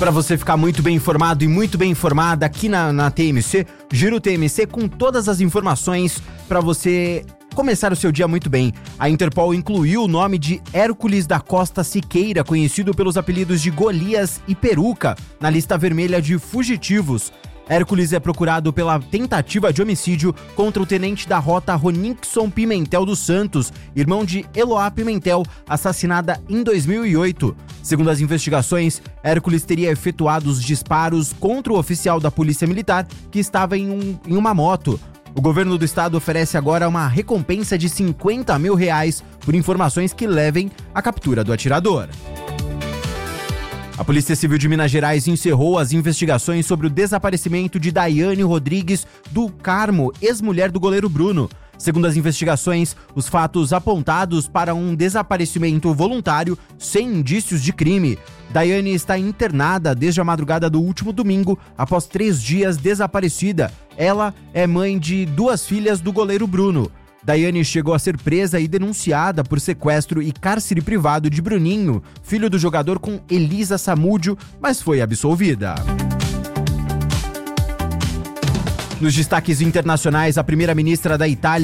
Para você ficar muito bem informado e muito bem informada aqui na TMC, Giro TMC com todas as informações para você começar o seu dia muito bem. A Interpol incluiu o nome de Hércules da Costa Siqueira, conhecido pelos apelidos de Golias e Peruca, na lista vermelha de fugitivos. Hércules é procurado pela tentativa de homicídio contra o tenente da rota Ronixon Pimentel dos Santos, irmão de Eloá Pimentel, assassinada em 2008. Segundo as investigações, Hércules teria efetuado os disparos contra o oficial da Polícia Militar que estava em uma moto. O governo do estado oferece agora uma recompensa de R$50 mil por informações que levem à captura do atirador. A Polícia Civil de Minas Gerais encerrou as investigações sobre o desaparecimento de Daiane Rodrigues do Carmo, ex-mulher do goleiro Bruno. Segundo as investigações, os fatos apontados para um desaparecimento voluntário sem indícios de crime. Daiane está internada desde a madrugada do último domingo, após 3 dias desaparecida. Ela é mãe de 2 filhas do goleiro Bruno. Daiane chegou a ser presa e denunciada por sequestro e cárcere privado de Bruninho, filho do jogador com Elisa Samúdio, mas foi absolvida. Nos destaques internacionais, a primeira-ministra da Itália,